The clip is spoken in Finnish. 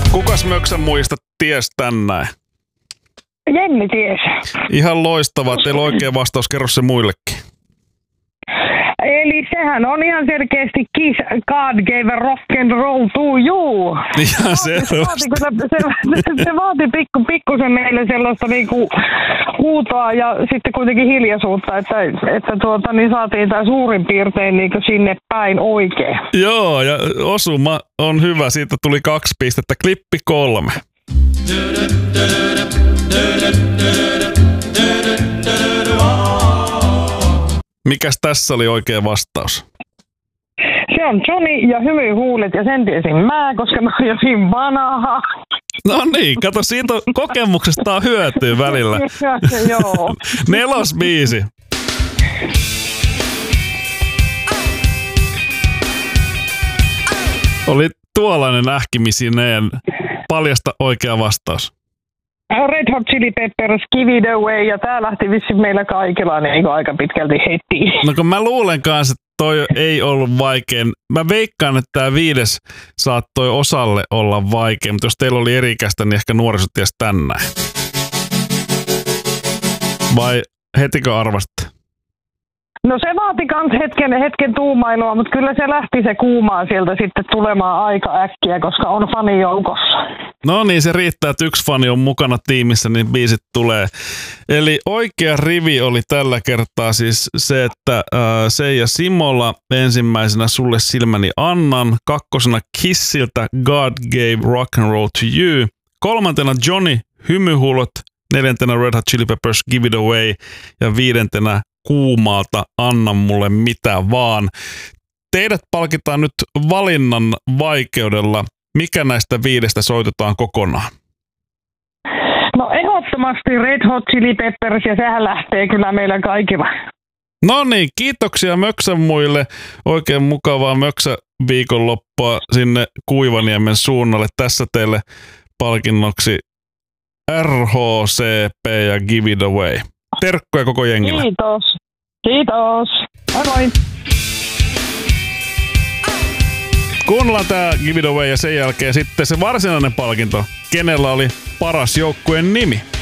Kukas Möksän muista ties tänään? Jenni ties. Ihan loistavaa. Teillä on oikea vastaus. Kerro se muillekin. Eli sehän on ihan selkeästi Kiss, God gave a rock and roll to you. Ihan selvästi. Se vaati pikkusen meille sellaista niinku huutoa ja sitten kuitenkin hiljaisuutta, että niin saatiin tämä suurin piirtein niinku sinne päin oikein. Joo, ja osuma on hyvä. Siitä tuli 2 pistettä. Klippi 3. Mikäs tässä oli oikea vastaus? Se on Johnny ja hymyhuulet ja sen tiesin mä, koska mä oon jo niin vanha. No niin, kato, siitä kokemuksesta on hyötyä välillä. Joo. 4. biisi. Oli tuollainen ähkimisineen. Paljasta oikea vastaus. Red Hot Chili Peppers, Give It Away, ja tää lähti vissiin meillä kaikilla niin aika pitkälti heti. No kun mä luulen kanssa, että toi ei ollut vaikein. Mä veikkaan, että tää 5 saattoi osalle olla vaikea, mutta jos teillä oli eri-ikäistä, niin ehkä nuoriso ties tänään. Vai hetikö arvaste? No se vaati kans hetken tuumailua, mutta kyllä se lähti se kuumaa sieltä sitten tulemaan aika äkkiä, koska on fanijoukossa. No niin, se riittää, että yksi fani on mukana tiimissä, niin biisit tulee. Eli oikea rivi oli tällä kertaa siis se, että Seija Simola ensimmäisenä Sulle silmäni annan, 2. Kissiltä God gave rock and roll to you, 3. Johnny Hymyhuulot, 4. Red Hot Chili Peppers Give It Away ja 5. Kuumaalta Anna mulle mitä vaan. Teidät palkitaan nyt valinnan vaikeudella. Mikä näistä 5 soitetaan kokonaan? No ehdottomasti Red Hot Chili Peppers, ja sehän lähtee kyllä meillä kaikilla. No niin, kiitoksia Möksän muille. Oikein mukavaa Möksä viikonloppua sinne Kuivaniemen suunnalle. Tässä teille palkinnoksi RHCP ja Give It Away. Terkkoja koko jengille. Kiitos. Kiitos. Moi moi. Kuunnellaan tää Give It Away ja sen jälkeen sitten se varsinainen palkinto. Kenellä oli paras joukkueen nimi?